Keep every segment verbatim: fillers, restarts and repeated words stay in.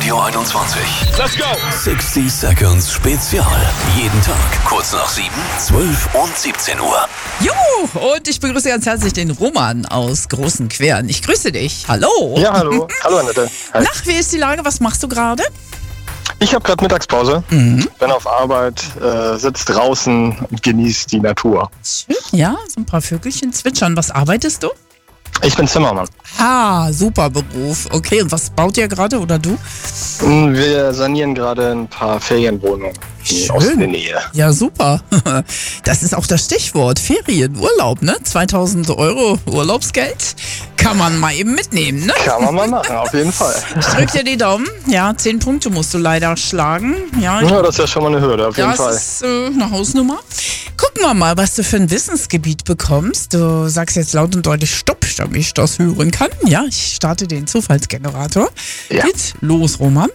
Radio einundzwanzig. Let's go! sechzig Seconds Spezial. Jeden Tag kurz nach sieben, zwölf und siebzehn Uhr. Juhu! Und ich begrüße ganz herzlich den Roman aus Großen Queren. Ich grüße dich. Hallo. Ja, hallo. Hallo, Annette. Hi. Nach, wie ist die Lage? Was machst du gerade? Ich habe gerade Mittagspause, mhm. bin auf Arbeit, äh, sitze draußen und genieße die Natur. Schön, ja, so ein paar Vögelchen zwitschern. Was arbeitest du? Ich bin Zimmermann. Ah, super Beruf. Okay, und was baut ihr gerade oder du? Wir sanieren gerade ein paar Ferienwohnungen aus der Nähe. Ja, super. Das ist auch das Stichwort. Ferien, Urlaub, ne? zweitausend Euro Urlaubsgeld kann man mal eben mitnehmen, ne? Kann man mal machen, auf jeden Fall. Ich drück dir die Daumen. Ja, zehn Punkte musst du leider schlagen. Ja, ja, das ist ja schon mal eine Hürde, auf jeden das Fall. Das ist äh, eine Hausnummer. Gucken wir mal, was du für ein Wissensgebiet bekommst. Du sagst jetzt laut und deutlich Stopp, damit ich das hören kann. Ja, ich starte den Zufallsgenerator. Ja. Geht los, Roman.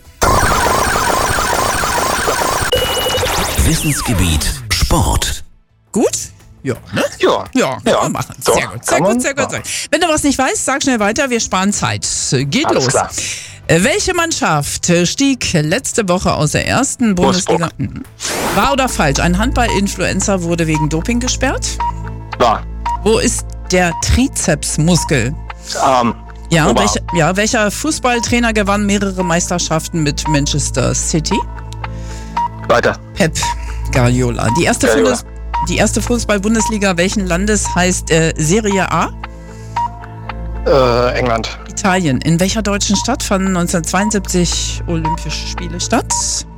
Wissensgebiet Sport. Gut? Ja, ne? Ja. Ja, kann ja. man machen. Doch, sehr gut, sehr gut, sehr gut. Sehr gut. Wenn du was nicht weißt, sag schnell weiter, wir sparen Zeit. Geht Alles los. Klar. Welche Mannschaft stieg letzte Woche aus der ersten Bundesliga? Mhm. Wahr oder falsch? Ein Handball-Influencer wurde wegen Doping gesperrt? Wahr. Wo ist der Trizepsmuskel? Arm. Ja, welche, ja, welcher Fußballtrainer gewann mehrere Meisterschaften mit Manchester City? Weiter. Pep Guardiola. Die erste, Guardiola. Fundes, die erste Fußball-Bundesliga welchen Landes heißt äh, Serie A? Äh, England. Italien. In welcher deutschen Stadt fanden neunzehnhundertzweiundsiebzig Olympische Spiele statt?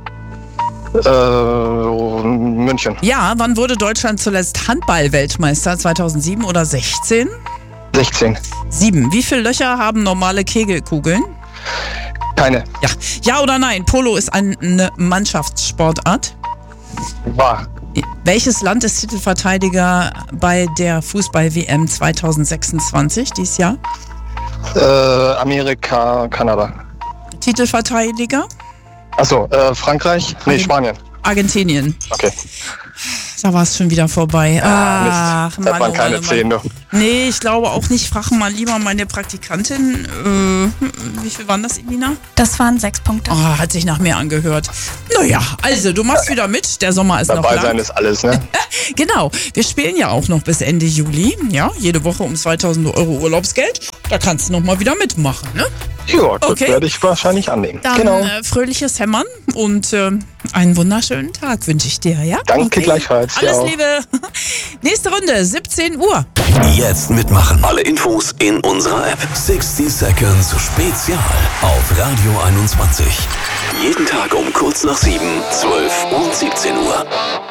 Äh, München. Ja, wann wurde Deutschland zuletzt Handball-Weltmeister? zweitausendsieben oder sechzehn? sechzehn. Sieben. Wie viele Löcher haben normale Kegelkugeln? Keine. Ja. Ja oder nein? Polo ist eine Mannschaftssportart. Wahr. Welches Land ist Titelverteidiger bei der Fußball-W M zweitausendsechsundzwanzig dieses Jahr? Äh, Amerika, Kanada. Titelverteidiger? Achso, äh, Frankreich? Nee, Argen- Spanien. Argentinien. Okay. Da war es schon wieder vorbei. Ah, Ach, Mist. Das waren oh keine Mann, oh zehn, Mann. du. Nee, ich glaube auch nicht. Frag mal lieber meine Praktikantin. Äh, wie viel waren das, Elina? Das waren sechs Punkte. Oh, hat sich nach mehr angehört. Naja, also du machst wieder mit. Der Sommer ist noch Dabei lang. sein ist alles, ne? Genau, wir spielen ja auch noch bis Ende Juli. Ja, jede Woche um zweitausend Euro Urlaubsgeld. Da kannst du noch mal wieder mitmachen, ne? Ja, das Okay. werde ich wahrscheinlich annehmen. Dann Genau. äh, fröhliches Hämmern und äh, einen wunderschönen Tag wünsche ich dir, ja? Danke gleichfalls, dir Alles auch. Liebe. Nächste Runde, siebzehn Uhr. Jetzt mitmachen. Alle Infos in unserer App. sechzig Seconds Spezial auf Radio einundzwanzig. Jeden Tag um kurz nach sieben, zwölf und siebzehn Uhr.